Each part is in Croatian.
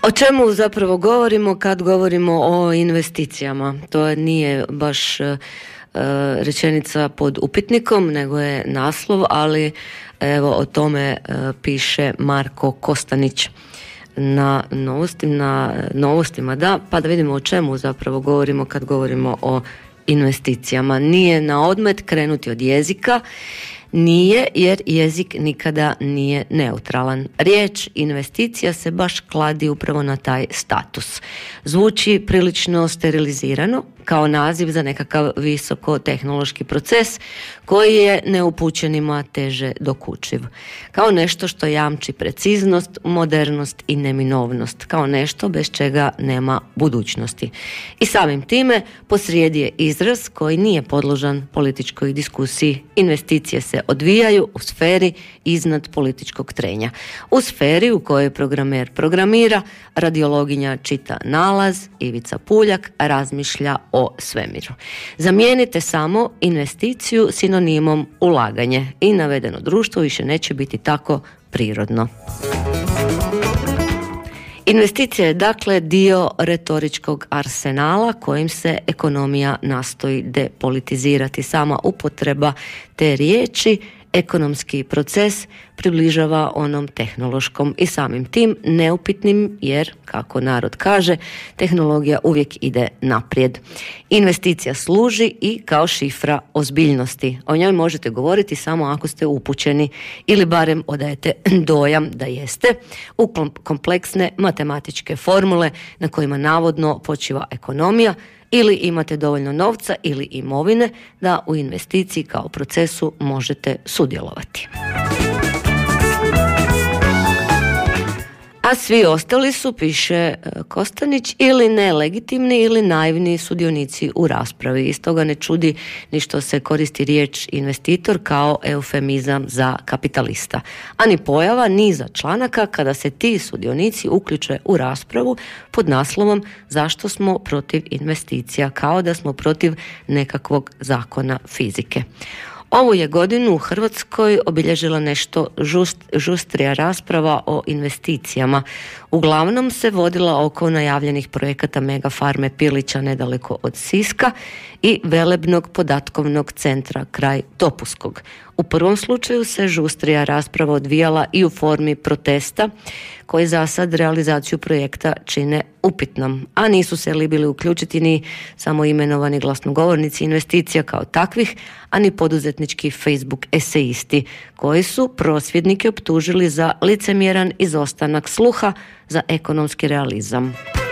O čemu zapravo govorimo kad govorimo o investicijama? To nije baš rečenica pod upitnikom, nego je naslov, ali evo o tome piše Marko Kostanić na novostima, da, pa da vidimo o čemu zapravo govorimo kad govorimo o investicijama. Nije na odmet krenuti od jezika. Nije, jer jezik nikada nije neutralan. Riječ investicija se baš kladi upravo na taj status. Zvuči prilično sterilizirano, kao naziv za nekakav visoko tehnološki proces koji je neupućenima teže dokučiv. Kao nešto što jamči preciznost, modernost i neminovnost. Kao nešto bez čega nema budućnosti. I samim time posrijedi je izraz koji nije podložan političkoj diskusiji. Investicije se odvijaju u sferi iznad političkog trenja. U sferi u kojoj programer programira, radiologinja čita nalaz, Ivica Puljak razmišlja o svemiru. Zamijenite samo investiciju sinonimom ulaganje i navedeno društvo više neće biti tako prirodno. Investicija je dakle dio retoričkog arsenala kojim se ekonomija nastoji depolitizirati. Sama upotreba te riječi ekonomski proces približava onom tehnološkom i samim tim neupitnim, jer, kako narod kaže, tehnologija uvijek ide naprijed. Investicija služi i kao šifra ozbiljnosti. O njoj možete govoriti samo ako ste upućeni ili barem odajete dojam da jeste u kompleksne matematičke formule na kojima navodno počiva ekonomija, ili imate dovoljno novca ili imovine da u investiciji kao procesu možete sudjelovati. A svi ostali su, piše Kostanić, ili nelegitimni ili naivni sudionici u raspravi. Iz toga ne čudi ni što se koristi riječ investitor kao eufemizam za kapitalista. A ni pojava niza članaka kada se ti sudionici uključe u raspravu pod naslovom zašto smo protiv investicija, kao da smo protiv nekakvog zakona fizike. Ovu je godinu u Hrvatskoj obilježila nešto žustrija rasprava o investicijama. Uglavnom se vodila oko najavljenih projekata Megafarme Pilića nedaleko od Siska i velebnog podatkovnog centra kraj Topuskog. U prvom slučaju se žustrija rasprava odvijala i u formi protesta koji za sad realizaciju projekta čine upitnom, a nisu se libili uključiti ni samo imenovani glasnogovornici investicija kao takvih, a ni poduzetnički Facebook esejisti koji su prosvjednike optužili za licemjeran izostanak sluha za ekonomski realizam.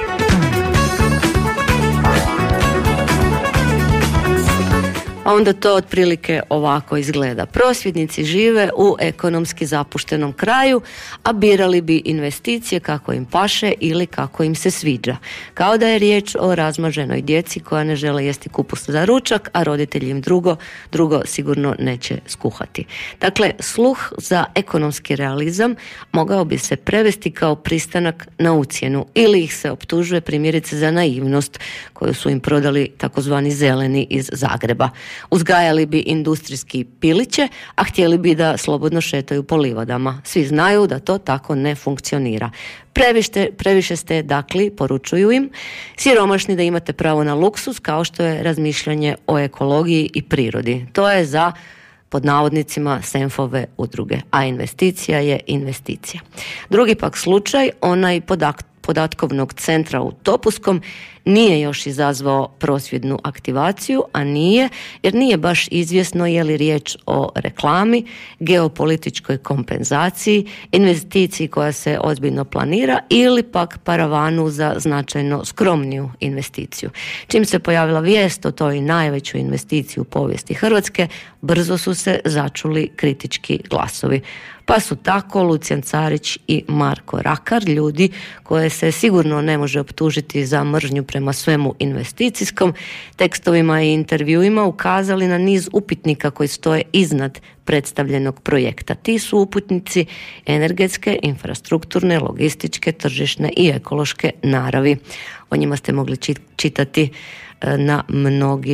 A onda to otprilike ovako izgleda. Prosvjednici žive u ekonomski zapuštenom kraju, a birali bi investicije kako im paše ili kako im se sviđa. Kao da je riječ o razmaženoj djeci koja ne žele jesti kupus za ručak, a roditelji im drugo sigurno neće skuhati. Dakle, sluh za ekonomski realizam mogao bi se prevesti kao pristanak na ucjenu ili ih se optužuje primjerice za naivnost koju su im prodali takozvani zeleni iz Zagreba. Uzgajali bi industrijski piliće, a htjeli bi da slobodno šetaju po livadama. Svi znaju da to tako ne funkcionira. Previše ste, dakle, poručuju im, siromašni da imate pravo na luksuz, kao što je razmišljanje o ekologiji i prirodi. To je za, pod navodnicima, Senfove udruge, a investicija je investicija. Drugi pak slučaj, onaj podatkovnog centra u Topuskom, nije još izazvao prosvjednu aktivaciju, a nije, jer nije baš izvjesno je li riječ o reklami, geopolitičkoj kompenzaciji, investiciji koja se ozbiljno planira ili pak paravanu za značajno skromniju investiciju. Čim se pojavila vijest o toj najvećoj investiciji u povijesti Hrvatske, brzo su se začuli kritički glasovi. Pa su tako Lucijan Carić i Marko Rakar, ljudi koje se sigurno ne može optužiti za mržnju prema svemu investicijskom, tekstovima i intervjuima ukazali na niz upitnika koji stoje iznad predstavljenog projekta. Ti su uputnici energetske, infrastrukturne, logističke, tržišne i ekološke naravi. O njima ste mogli čitati na mnogim